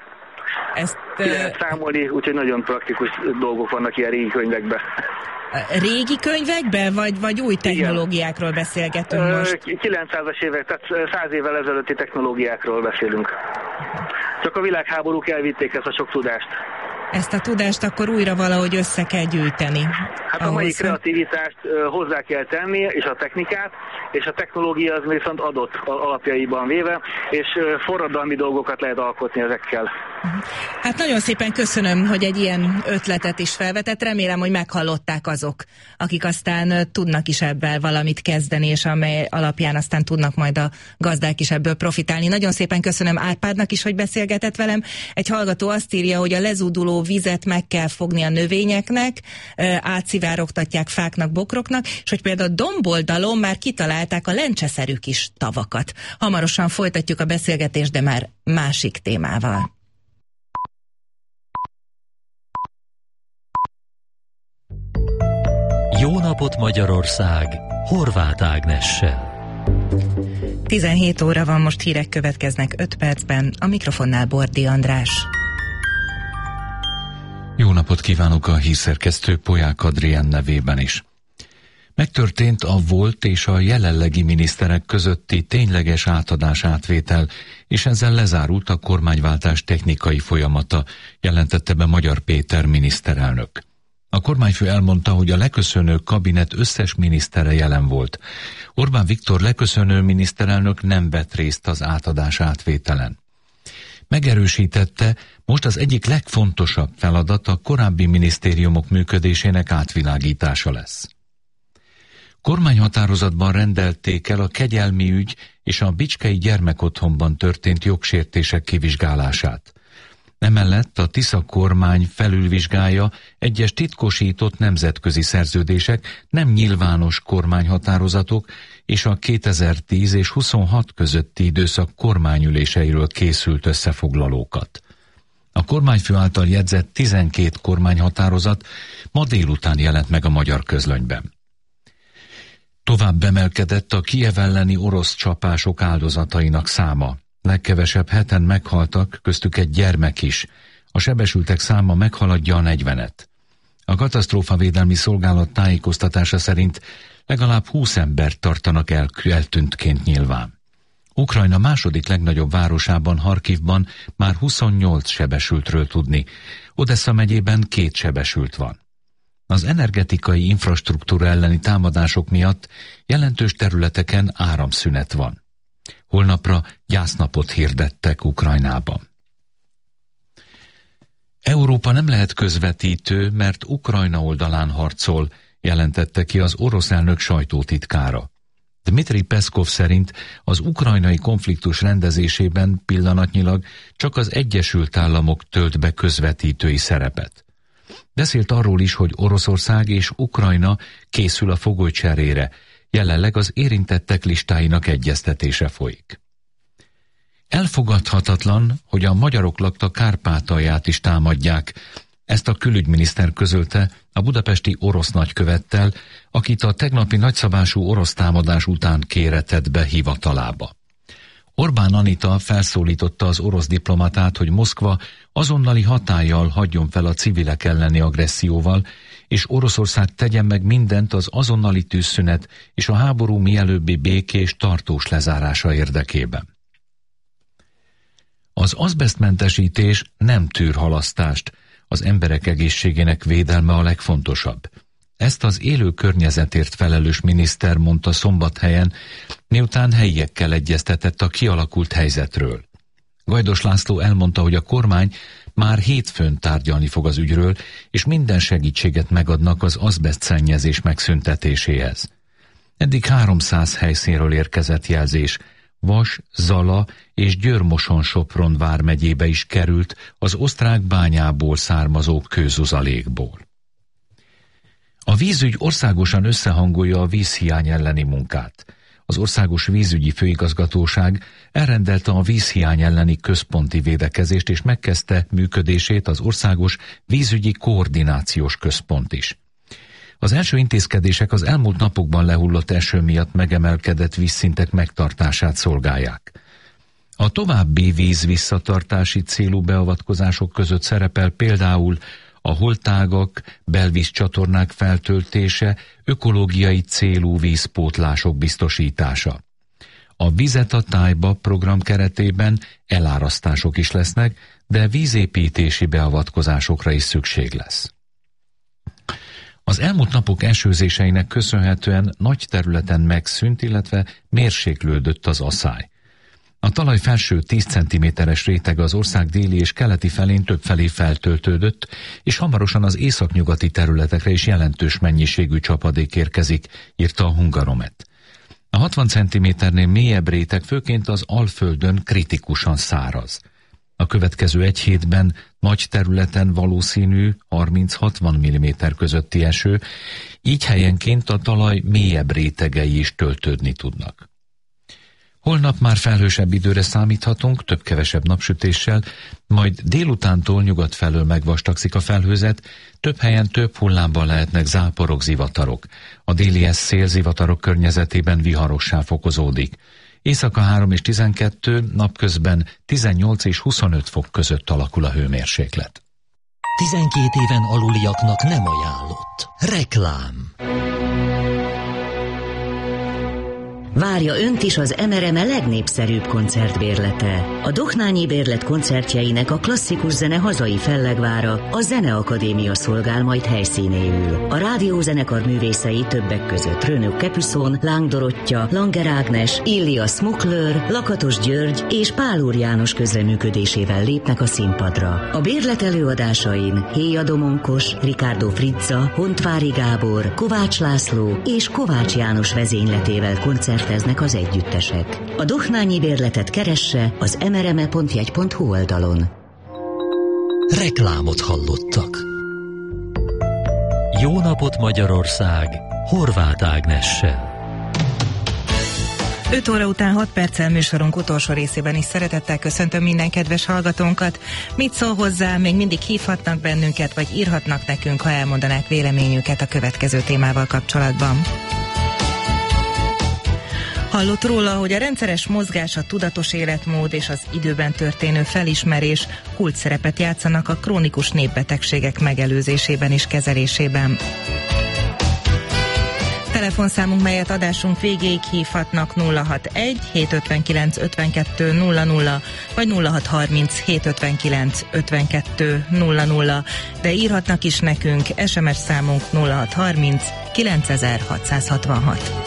Ezt ki lehet számolni, úgyhogy nagyon praktikus dolgok vannak ilyen régi könyvekben. Régi könyvekben, vagy, vagy új technológiákról beszélgetünk uh, most? kilencszázas évek, tehát száz évvel ezelőtti technológiákról beszélünk. Csak a világháborúk elvitték ezt a sok tudást. Ezt a tudást akkor újra valahogy össze kell gyűjteni. Hát a mai kreativitást hozzá kell tenni, és a technikát, és a technológia az viszont adott alapjaiban véve, és forradalmi dolgokat lehet alkotni ezekkel. Hát nagyon szépen köszönöm, hogy egy ilyen ötletet is felvetett. Remélem, hogy meghallották azok, akik aztán tudnak is ebből valamit kezdeni, és amely alapján aztán tudnak majd a gazdák is ebből profitálni. Nagyon szépen köszönöm Árpádnak is, hogy beszélgetett velem. Egy hallgató azt írja, hogy a lezúduló vizet meg kell fogni a növényeknek, átszivárogtatják fáknak, bokroknak, és hogy például domboldalon már kitalálták a lencseszerű kis tavakat. Hamarosan folytatjuk a beszélgetést, de már másik témával. Jó napot Magyarország! Horváth Ágnessel. tizenhét óra van, most hírek következnek öt percben, a mikrofonnál Bordi András. Jó napot kívánok a hírszerkesztő Polyák Adrián nevében is. Megtörtént a volt és a jelenlegi miniszterek közötti tényleges átadás-átvétel, és ezzel lezárult a kormányváltás technikai folyamata, jelentette be Magyar Péter miniszterelnök. A kormányfő elmondta, hogy a leköszönő kabinet összes minisztere jelen volt. Orbán Viktor leköszönő miniszterelnök nem vett részt az átadás-átvételen. Megerősítette, most az egyik legfontosabb feladat a korábbi minisztériumok működésének átvilágítása lesz. Kormányhatározatban rendelték el a Kegyelmi ügy és a Bicskei gyermekotthonban történt jogsértések kivizsgálását. Emellett a Tisza kormány felülvizsgálja egyes titkosított nemzetközi szerződések, nem nyilvános kormányhatározatok és a kétezer-tíz és huszonhat közötti időszak kormányüléseiről készült összefoglalókat. A kormányfő által jegyzett tizenkét kormányhatározat ma délután jelent meg a Magyar Közlönyben. Tovább emelkedett a Kijev elleni orosz csapások áldozatainak száma. Legkevesebb heten meghaltak, köztük egy gyermek is. A sebesültek száma meghaladja a negyvenet. A katasztrófavédelmi szolgálat tájékoztatása szerint legalább húsz embert tartanak el eltűntként nyilván. Ukrajna második legnagyobb városában, Harkivban már huszonnyolc sebesültről tudni. Odessa megyében két sebesült van. Az energetikai infrastruktúra elleni támadások miatt jelentős területeken áramszünet van. Holnapra gyásznapot hirdettek Ukrajnában. Európa nem lehet közvetítő, mert Ukrajna oldalán harcol, jelentette ki az orosz elnök sajtótitkára. Dmitri Peszkov szerint az ukrajnai konfliktus rendezésében pillanatnyilag csak az Egyesült Államok tölt be közvetítői szerepet. Beszélt arról is, hogy Oroszország és Ukrajna készül a fogolycserére, jelenleg az érintettek listáinak egyeztetése folyik. Elfogadhatatlan, hogy a magyarok lakta Kárpátalját is támadják. Ezt a külügyminiszter közölte a budapesti orosz nagykövettel, akit a tegnapi nagyszabású orosz támadás után kéretett be hivatalába. Orbán Anita felszólította az orosz diplomatát, hogy Moszkva azonnali hatállyal hagyjon fel a civilek elleni agresszióval, és Oroszország tegyen meg mindent az azonnali tűzszünet és a háború mielőbbi békés, tartós lezárása érdekében. Az azbesztmentesítés nem tűr halasztást, az emberek egészségének védelme a legfontosabb. Ezt az élő környezetért felelős miniszter mondta Szombathelyen, miután helyiekkel egyeztetett a kialakult helyzetről. Gajdos László elmondta, hogy a kormány már hétfőn tárgyalni fog az ügyről, és minden segítséget megadnak az azbesztszennyezés megszüntetéséhez. Eddig háromszáz helyszínről érkezett jelzés, Vas, Zala és Győr-Moson-Sopron vármegyébe is került az osztrák bányából származó kőzuzalékból. A vízügy országosan összehangolja a vízhiány elleni munkát. Az Országos Vízügyi Főigazgatóság elrendelte a vízhiány elleni központi védekezést, és megkezdte működését az Országos Vízügyi Koordinációs Központ is. Az első intézkedések az elmúlt napokban lehullott eső miatt megemelkedett vízszintek megtartását szolgálják. A további víz visszatartási célú beavatkozások között szerepel például a holtágak, belvízcsatornák feltöltése, ökológiai célú vízpótlások biztosítása. A Vizet a tájba program keretében elárasztások is lesznek, de vízépítési beavatkozásokra is szükség lesz. Az elmúlt napok esőzéseinek köszönhetően nagy területen megszűnt, illetve mérséklődött az aszály. A talaj felső tíz centiméteres rétege az ország déli és keleti felén többfelé feltöltődött, és hamarosan az északnyugati területekre is jelentős mennyiségű csapadék érkezik, írta a Hungaromet. A hatvan centiméternél mélyebb réteg főként az Alföldön kritikusan száraz. A következő egy hétben nagy területen valószínű harminc-hatvan milliméter közötti eső, így helyenként a talaj mélyebb rétegei is töltődni tudnak. Holnap már felhősebb időre számíthatunk, több-kevesebb napsütéssel, majd délutántól nyugat felől megvastagszik a felhőzet, több helyen több hullámban lehetnek záporok, zivatarok. A déli szél zivatarok környezetében viharossá fokozódik. Éjszaka három és tizenkettő, napközben tizennyolc és huszonöt fok között alakul a hőmérséklet. tizenkét éven aluliaknak nem ajánlott. Reklám. Várja önt is az em er em legnépszerűbb koncertbérlete. A Dohnányi Bérlet koncertjeinek a klasszikus zene hazai fellegvára, a Zeneakadémia szolgál majd helyszínéül. A rádiózenekar művészei többek között Rönök Kepüszon, Láng Dorottya, Langer Ágnes, Illia Smukler, Lakatos György és Pál Úr János közreműködésével lépnek a színpadra. A bérlet előadásain Héja Domonkos, Ricardo Frizza, Hontvári Gábor, Kovács László és Kovács János vezényletével koncert teznek az együttesek. A Dohnányi Bérletet keresse az em er em e pont jegy pont hu oldalon. Reklámot hallottak. Jó napot Magyarország! Horváth Ágnessel. öt óra után hat perccel műsorunk utolsó részében is szeretettel köszöntöm minden kedves hallgatónkat. Mit szól hozzá, még mindig hívhatnak bennünket, vagy írhatnak nekünk, ha elmondanák véleményüket a következő témával kapcsolatban. Hallott róla, hogy a rendszeres mozgás, a tudatos életmód és az időben történő felismerés kult szerepet játszanak a krónikus népbetegségek megelőzésében és kezelésében. Telefonszámunk, melyet adásunk végéig hívhatnak nulla hatvanegy hétszázötvenkilenc ötvenkettő nulla nulla vagy nulla hatszázharminc hétszázötvenkilenc ötvenkettő nulla nulla, de írhatnak is nekünk, es em es számunk nulla hatszázharminc kilencezer-hatszázhatvanhat.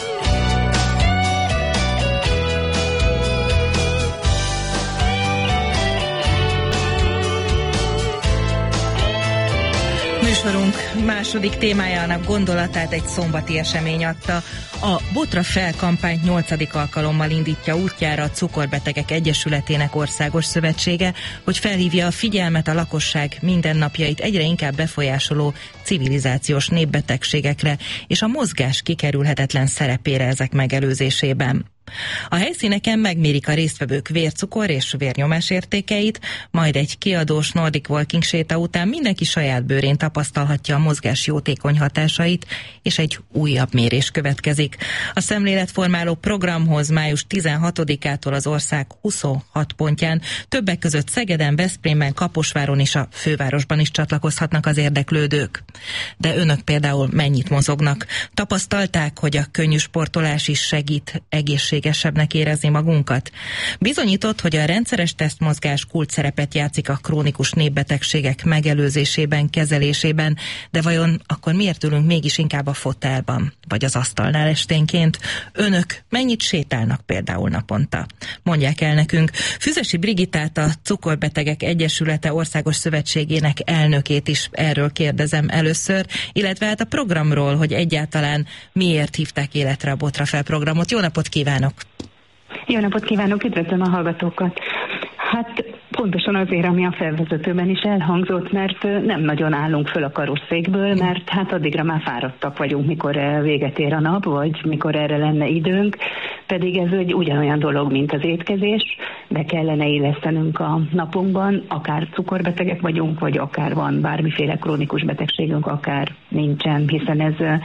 Műsorunk második témájának gondolatát egy szombati esemény adta. A Botra fel kampányt nyolcadik alkalommal indítja útjára a Cukorbetegek Egyesületének Országos Szövetsége, hogy felhívja a figyelmet a lakosság mindennapjait egyre inkább befolyásoló civilizációs népbetegségekre és a mozgás kikerülhetetlen szerepére ezek megelőzésében. A helyszíneken megmérik a résztvevők vércukor és vérnyomás értékeit, majd egy kiadós Nordic Walking séta után mindenki saját bőrén tapasztalhatja a mozgás jótékony hatásait, és egy újabb mérés következik. A szemléletformáló programhoz május tizenhatodikától az ország huszonhat pontján, többek között Szegeden, Veszprémben, Kaposváron és a fővárosban is csatlakozhatnak az érdeklődők. De önök például mennyit mozognak? Tapasztalták, hogy a könnyű sportolás is segít egészségesebbnek érezni magunkat? Bizonyított, hogy a rendszeres tesztmozgás kult szerepet játszik a krónikus népbetegségek megelőzésében, kezelésében, de vajon akkor miért ülünk mégis inkább a fotelban, vagy az asztalnál esténként? Önök mennyit sétálnak például naponta? Mondják el nekünk. Füzesi Brigittát, a Cukorbetegek Egyesülete Országos Szövetségének elnökét is erről kérdezem először, illetve hát a programról, hogy egyáltalán miért hívták életre a Botra fel programot. Jó napot kívánok! Jó napot kívánok, üdvözlöm a hallgatókat! Hát pontosan azért, ami a felvezetőben is elhangzott, mert nem nagyon állunk föl a karosszékből, mert hát addigra már fáradtak vagyunk, mikor véget ér a nap, vagy mikor erre lenne időnk, pedig ez egy ugyanolyan dolog, mint az étkezés, be kellene illesztenünk a napunkban, akár cukorbetegek vagyunk, vagy akár van bármiféle krónikus betegségünk, akár nincsen, hiszen ez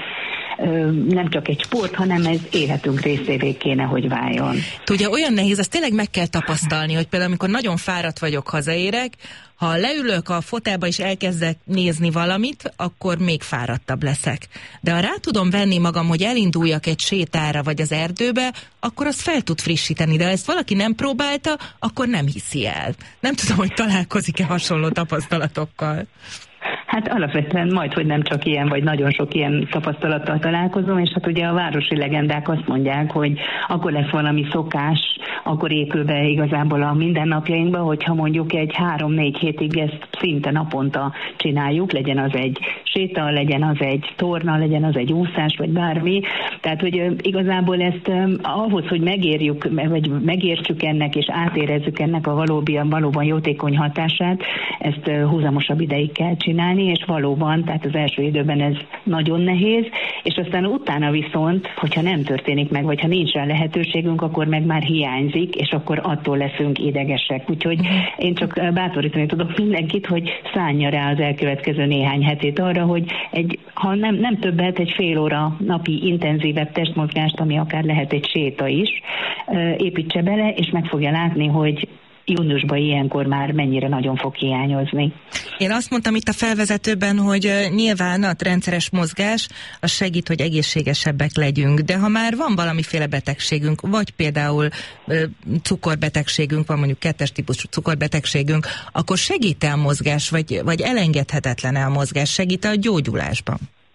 nem csak egy sport, hanem ez életünk részévé kéne, hogy váljon. Tudja, olyan nehéz, azt tényleg meg kell tapasztalni, hogy például amikor nagyon fáradt vagyok, hazaérek, ha leülök a fotelba és elkezdek nézni valamit, akkor még fáradtabb leszek. De ha rá tudom venni magam, hogy elinduljak egy sétára vagy az erdőbe, akkor az fel tud frissíteni, de ha ezt valaki nem próbálta, akkor nem hiszi el. Nem tudom, hogy találkozik-e hasonló tapasztalatokkal. Hát alapvetően majd, hogy nem csak ilyen, vagy nagyon sok ilyen tapasztalattal találkozom, és hát ugye a városi legendák azt mondják, hogy akkor lesz valami szokás, akkor épül be igazából a mindennapjainkba, hogyha mondjuk egy három-négy hétig ezt szinte naponta csináljuk, legyen az egy séta, legyen az egy torna, legyen az egy úszás, vagy bármi. Tehát, hogy igazából ezt ahhoz, hogy megérjük, vagy megértsük ennek, és átérezzük ennek a valóban, valóban jótékony hatását, ezt húzamosabb ideig kell csinálni, és valóban, tehát az első időben ez nagyon nehéz, és aztán utána viszont, hogyha nem történik meg, vagy ha nincs rá lehetőségünk, akkor meg már hiányzik, és akkor attól leszünk idegesek. Úgyhogy én csak bátorítani tudok mindenkit, hogy szánja rá az elkövetkező néhány hetét arra, hogy egy, ha nem, nem többet, egy fél óra napi intenzívebb testmozgást, ami akár lehet egy séta is, építse bele, és meg fogja látni, hogy júniusban ilyenkor már mennyire nagyon fog hiányozni. Én azt mondtam itt a felvezetőben, hogy nyilván a rendszeres mozgás az segít, hogy egészségesebbek legyünk, de ha már van valamiféle betegségünk, vagy például cukorbetegségünk, van mondjuk kettes típusú cukorbetegségünk, akkor segít-e a mozgás, vagy, vagy elengedhetetlen-e a mozgás, segít-e a gyógyulásban?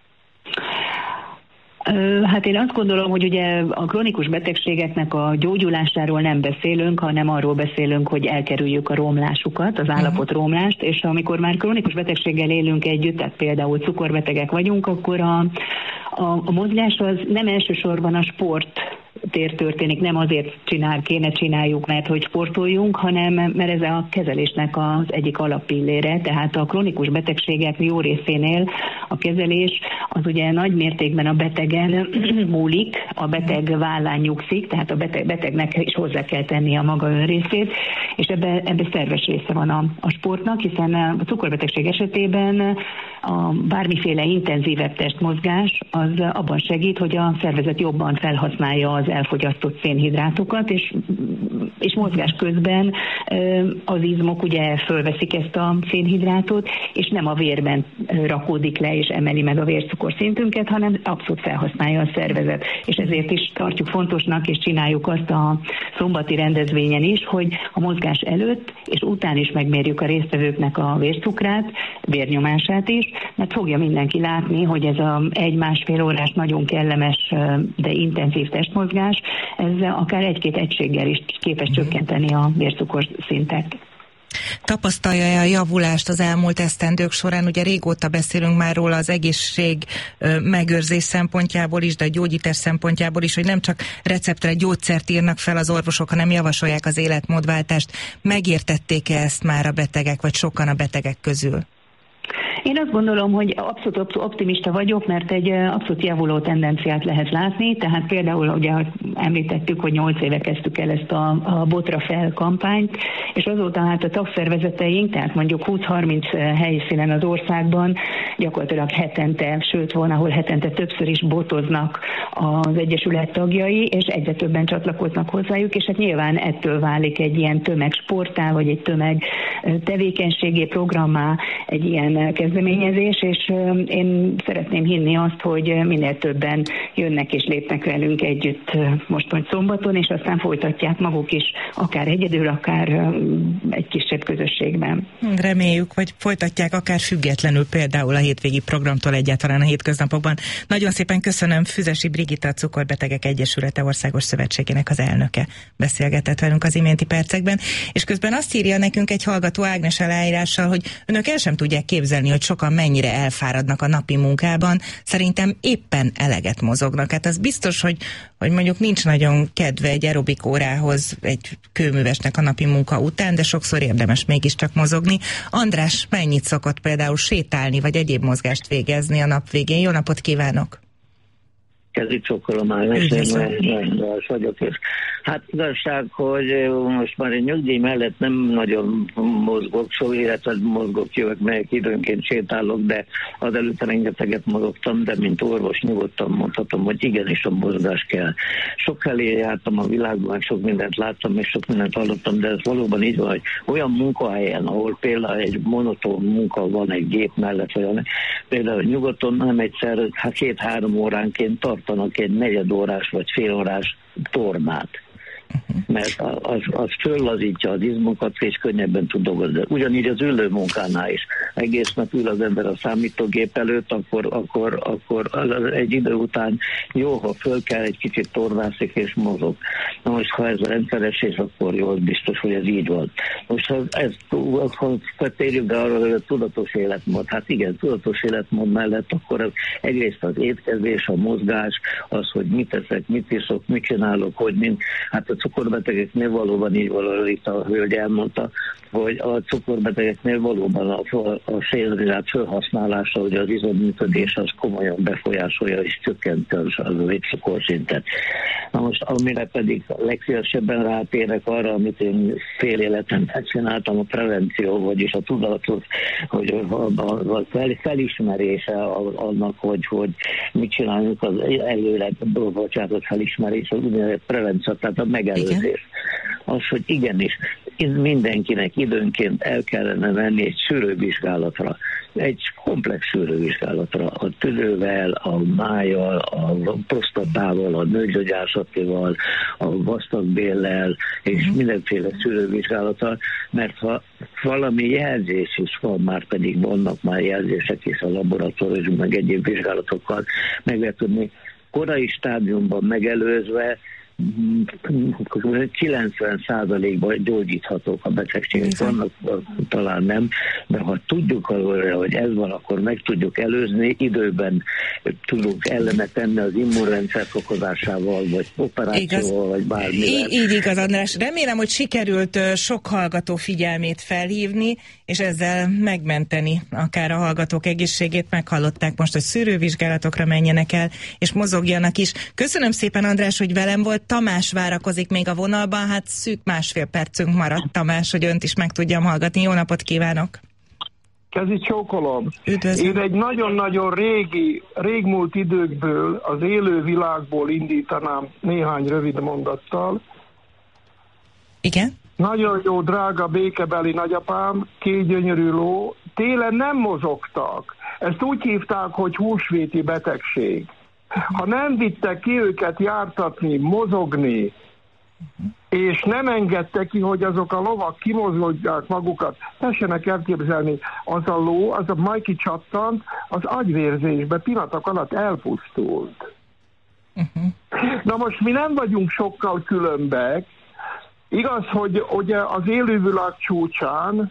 Hát én azt gondolom, hogy ugye a krónikus betegségeknek a gyógyulásáról nem beszélünk, hanem arról beszélünk, hogy elkerüljük a romlásukat, az állapot romlást, és amikor már krónikus betegséggel élünk együtt, tehát például cukorbetegek vagyunk, akkor a, a, a mozgás az nem elsősorban a sport tér történik, nem azért csinál, kéne csináljuk, mert hogy sportoljunk, hanem mert ez a kezelésnek az egyik alappillére, tehát a krónikus betegségek jó részénél a kezelés az ugye nagy mértékben a betegen múlik, a beteg vállán nyugszik, tehát a beteg, betegnek is hozzá kell tenni a maga önrészét, és ebbe, ebbe szerves része van a, a sportnak, hiszen a cukorbetegség esetében a bármiféle intenzívebb testmozgás az abban segít, hogy a szervezet jobban felhasználja az elfogyasztott szénhidrátokat, és, és mozgás közben az izmok ugye fölveszik ezt a szénhidrátot, és nem a vérben rakódik le és emeli meg a vércukorszintünket, hanem abszolút felhasználja a szervezet. És ezért is tartjuk fontosnak, és csináljuk azt a szombati rendezvényen is, hogy a mozgás előtt és után is megmérjük a résztvevőknek a vércukrát, vérnyomását is, mert fogja mindenki látni, hogy ez a egy-másfél órás nagyon kellemes, de intenzív testmozgás, ez akár egy-két egységgel is képes csökkenteni a vércukor szintet. Tapasztalja a javulást az elmúlt esztendők során? Ugye régóta beszélünk már róla az egészség megőrzés szempontjából is, de a gyógyítás szempontjából is, hogy nem csak receptre gyógyszert írnak fel az orvosok, hanem javasolják az életmódváltást. Megértették-e ezt már a betegek, vagy sokan a betegek közül? Én azt gondolom, hogy abszolút optimista vagyok, mert egy abszolút javuló tendenciát lehet látni, tehát például ugye említettük, hogy nyolc éve kezdtük el ezt a, a Botra fel kampányt, és azóta hát a tagszervezeteink, tehát mondjuk húsz-harminc helyszínen az országban gyakorlatilag hetente, sőt van, ahol hetente többször is botoznak az Egyesület tagjai, és egyre többen csatlakoznak hozzájuk, és hát nyilván ettől válik egy ilyen tömegsporttá, vagy egy tömeg tevékenységi programmá, egy ilyen kezdeményezés, és én szeretném hinni azt, hogy minél többen jönnek és lépnek velünk együtt most majd szombaton, és aztán folytatják maguk is, akár egyedül, akár egy kisebb közösségben. Reméljük, hogy folytatják akár függetlenül például a hétvégi programtól egyáltalán a hétköznapokban. Nagyon szépen köszönöm, Füzesi Brigitta, a Cukorbetegek Egyesülete Országos Szövetségének az elnöke beszélgetett velünk az iménti percekben, és közben azt írja nekünk egy hallgató Ágnes aláírással, hogy önök el sem tudják képzelni, hogy sokan mennyire elfáradnak a napi munkában. Szerintem éppen eleget mozognak. Hát az biztos, hogy, hogy mondjuk nincs nagyon kedve egy aerobik órához egy kőművesnek a napi munka után, de sokszor érdemes mégiscsak mozogni. András mennyit szokott például sétálni, vagy egyéb mozgást végezni a nap végén? Jó napot kívánok! Kezdjük csokkolom Ágnes, én vagyok, és hát igazság, hogy most már egy nyugdíj mellett nem nagyon mozgok, sok életet mozgok, jövök, melyek időnként sétálok, de azelőtt rengeteget mozogtam, de mint orvos nyugodtan mondhatom, hogy igenis a mozgás kell. Sok helyen jártam a világban, meg sok mindent láttam, és sok mindent hallottam, de ez valóban így van, hogy olyan munkahelyen, ahol például egy monoton munka van egy gép mellett, vagy olyan, például nyugodtan nem egyszer, hát két-három óránként tartanak egy negyedórás vagy félórás tornát. Mert az, az föllazítja az izmokat, és könnyebben tud dolgozni. Ugyanígy az ülő munkánál is. Egész nap ül az ember a számítógép előtt, akkor, akkor, akkor az egy idő után jó, ha föl kell, egy kicsit tornászik és mozog. Na most, ha ez a rendszeresés, akkor jó, biztos, hogy ez így van. Most, ha ezt ha térjük be arra, hogy a tudatos életmód, hát igen, tudatos életmód mellett, akkor egyrészt az étkezés, a mozgás, az, hogy mit teszek, mit iszok, mit csinálok, hogy mint, hát a cukorbetegeknél valóban így valóban itt a hölgy elmondta, hogy a cukorbetegeknél valóban a, a, a szénhidrát felhasználása, hogy az izoműködés az komolyan befolyásolja és csökkenti az, az a vércukorszintet. Na most, amire pedig legszívesebben rátérek arra, amit én fél életemben csináltam, a prevenció, vagyis a tudatot, hogy a, a, a fel, felismerése annak, hogy, hogy mit csináljuk az előre, bocsánat, felismerés, az úgynevezett prevenció, tehát a megelőzés. Az, hogy igenis, mindenkinek időnként el kellene menni egy szűrővizsgálatra, egy komplex szűrővizsgálatra, a tüdővel, a májjal, a prostatával, a nőgyógyászatival, a vastagbéllel, és mindenféle szűrővizsgálattal, mert ha valami jelzés is van, már pedig vannak már jelzések is a laboratórium, meg egyéb vizsgálatokkal, meg lehet tudni korai stádiumban megelőzve, kilencven százalékban gyógyíthatók a betegségek, vannak talán nem, de ha tudjuk előre, hogy ez van, akkor meg tudjuk előzni, időben tudunk ellene tenni az immunrendszer fokozásával, vagy operációval, vagy bármivel. Így, így igaz, András. Remélem, hogy sikerült sok hallgató figyelmét felhívni, és ezzel megmenteni akár a hallgatók egészségét. Meghallották most, hogy szűrővizsgálatokra menjenek el, és mozogjanak is. Köszönöm szépen, András, hogy velem volt. Tamás várakozik még a vonalban, hát szűk másfél percünk maradt, Tamás, hogy önt is meg tudjam hallgatni. Jó napot kívánok! Kezi csókolom. Üdvözlöm. Én egy nagyon-nagyon régi, régmúlt időkből, az élő világból indítanám néhány rövid mondattal. Igen? Nagyon jó, drága békebeli nagyapám, két gyönyörű ló, télen nem mozogtak. Ezt úgy hívták, hogy húsvéti betegség. Ha nem vittek ki őket jártatni, mozogni, és nem engedte ki, hogy azok a lovak kimozogják magukat, tessenek elképzelni, az a ló, az a majd kicsattant, az agyvérzésbe pillanatok alatt elpusztult. Uh-huh. Na most mi nem vagyunk sokkal különbek. Igaz, hogy ugye az élővilág csúcsán,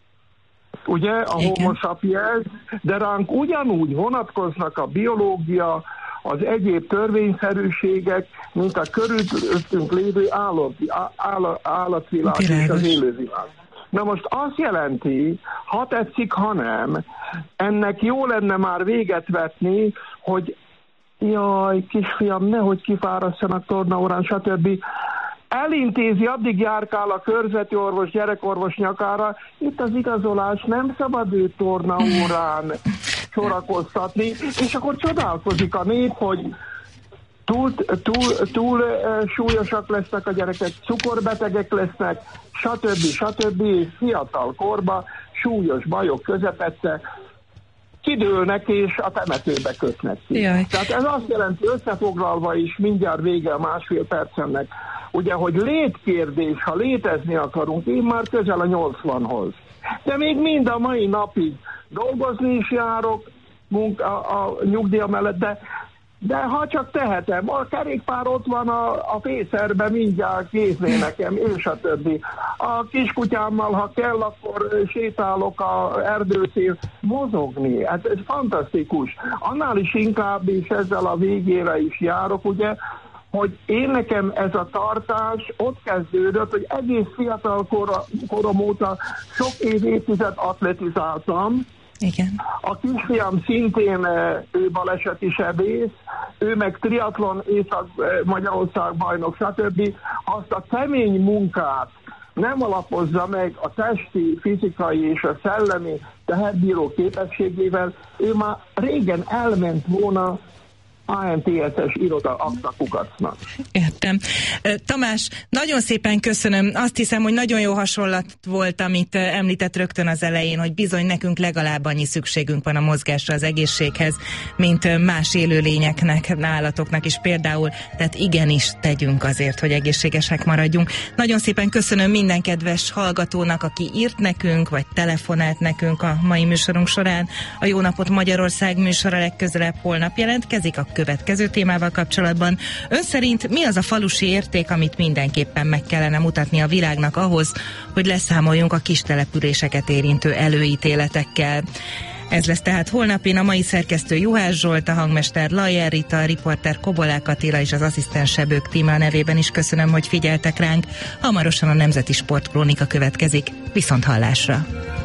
ugye a Igen. Homo sapiens, de ránk ugyanúgy vonatkoznak a biológia, az egyéb törvényszerűségek, mint a körülöttünk lévő állat, állat, állatvilág és az élővilág. Na most azt jelenti, ha tetszik, ha nem, ennek jó lenne már véget vetni, hogy jaj, kisfiam, nehogy kifárasszanak tornaórán, stb. Elintézi, addig járkál a körzeti orvos, gyerekorvos nyakára, itt az igazolás, nem szabad ő tornaórán sorakoztatni, és akkor csodálkozik a nép, hogy túl, túl, túl uh, súlyosak lesznek a gyerekek, cukorbetegek lesznek, stb. stb. És fiatal korba súlyos bajok közepette kidőlnek és a temetőbe kötnek ki. Jaj. Tehát ez azt jelenti, összefoglalva is, mindjárt vége a másfél percemnek, ugye, hogy létkérdés, ha létezni akarunk, én már közel a nyolcvanhoz. De még mind a mai napig dolgozni is járok munka, a, a nyugdíja mellett, de, de ha csak tehetem, a kerékpár ott van a, a fészerben, mindjárt kézné nekem, és a többi. A kiskutyámmal, ha kell, akkor sétálok a erdőszél, mozogni. Hát ez fantasztikus. Annál is inkább, és ezzel a végére is járok, ugye, hogy én nekem ez a tartás ott kezdődött, hogy egész fiatal kor, korom óta sok év, évtized atletizáltam. Igen. A kisfiam szintén ő baleseti sebész, ő meg triatlon, Észak-Magyarország bajnok, stb. Azt a kemény munkát nem alapozza meg a testi, fizikai és a szellemi teherbíró képességével, ő már régen elment volna á en té es-es iroda aktakukacnak. Értem. Tamás, nagyon szépen köszönöm. Azt hiszem, hogy nagyon jó hasonlat volt, amit említett rögtön az elején, hogy bizony nekünk legalább annyi szükségünk van a mozgásra, az egészséghez, mint más élőlényeknek, állatoknak is például. Tehát igenis tegyünk azért, hogy egészségesek maradjunk. Nagyon szépen köszönöm minden kedves hallgatónak, aki írt nekünk, vagy telefonált nekünk a mai műsorunk során. A Jó Napot Magyarország műsora legközelebb holnap jelentkezik a következő témával kapcsolatban. Ön szerint mi az a falusi érték, amit mindenképpen meg kellene mutatni a világnak ahhoz, hogy leszámoljunk a kis településeket érintő előítéletekkel? Ez lesz tehát holnap. Én a mai szerkesztő Juhász Zsolt, a hangmester Lajer Rita, a riporter Kobolák Attila és az asszisztens Sebők Tímea nevében is köszönöm, hogy figyeltek ránk. Hamarosan a Nemzeti Sportkrónika következik. Viszont hallásra!